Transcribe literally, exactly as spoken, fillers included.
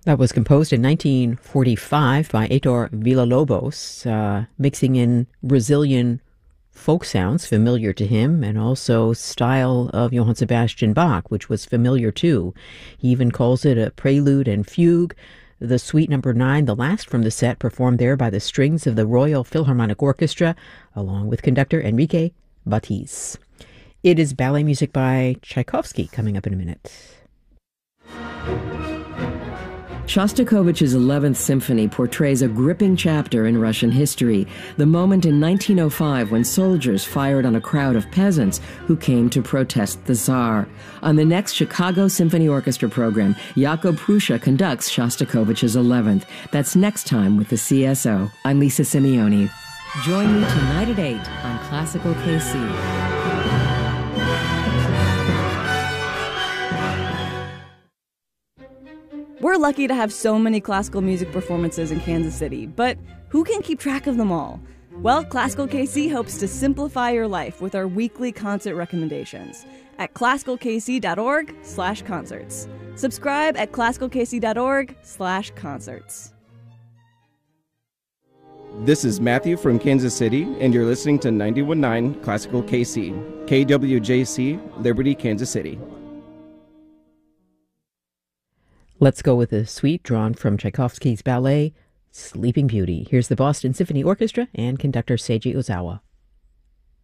That was composed in nineteen forty-five by Heitor Villa-Lobos, uh, mixing in Brazilian folk sounds familiar to him and also style of Johann Sebastian Bach, which was familiar too. He even calls it a prelude and fugue. The Suite Number Nine, the last from the set, performed there by the strings of the Royal Philharmonic Orchestra, along with conductor Enrique Batiz. It is ballet music by Tchaikovsky coming up in a minute. Shostakovich's eleventh Symphony portrays a gripping chapter in Russian history, the moment in nineteen oh five when soldiers fired on a crowd of peasants who came to protest the Tsar. On the next Chicago Symphony Orchestra program, Jakub Prussia conducts Shostakovich's eleventh. That's next time with the C S O. I'm Lisa Simeoni. Join me tonight at eight on Classical K C. We're lucky to have so many classical music performances in Kansas City, but who can keep track of them all? Well, Classical K C hopes to simplify your life with our weekly concert recommendations at classicalkc.org slash concerts. Subscribe at classicalkc.org slash concerts. This is Matthew from Kansas City, and you're listening to ninety-one point nine Classical K C, K W J C, Liberty, Kansas City. Let's go with a suite drawn from Tchaikovsky's ballet, Sleeping Beauty. Here's the Boston Symphony Orchestra and conductor Seiji Ozawa.